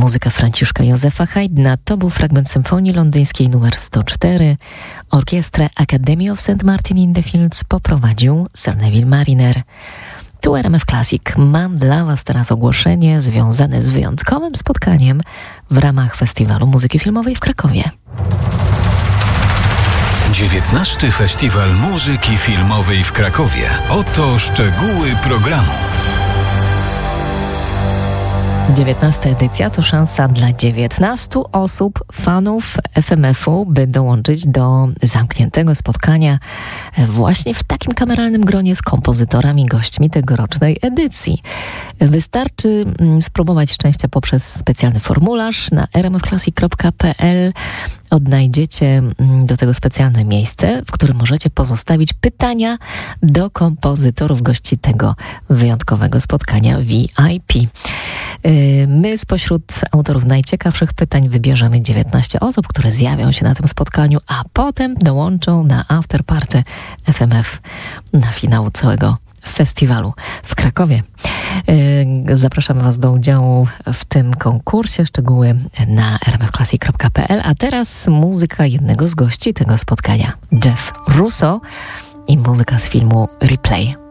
Muzyka Franciszka Józefa Haydna to był fragment Symfonii Londyńskiej nr 104. Orkiestrę Academy of St. Martin in the Fields poprowadził Sir Neville Marriner. Tu RMF Classic. Mam dla Was teraz ogłoszenie związane z wyjątkowym spotkaniem w ramach Festiwalu Muzyki Filmowej w Krakowie. 19. Festiwal Muzyki Filmowej w Krakowie. Oto szczegóły programu. 19. edycja to szansa dla 19 osób, fanów FMF-u, by dołączyć do zamkniętego spotkania właśnie w takim kameralnym gronie z kompozytorami, gośćmi tegorocznej edycji. Wystarczy spróbować szczęścia poprzez specjalny formularz na rmfclassic.pl. Odnajdziecie do tego specjalne miejsce, w którym możecie pozostawić pytania do kompozytorów gości tego wyjątkowego spotkania VIP. My spośród autorów najciekawszych pytań wybierzemy 19 osób, które zjawią się na tym spotkaniu, a potem dołączą na afterparty FMF na finał całego festiwalu w Krakowie. Zapraszamy Was do udziału w tym konkursie. Szczegóły na rmfclassic.pl. A teraz muzyka jednego z gości tego spotkania. Jeff Russo i muzyka z filmu Replay.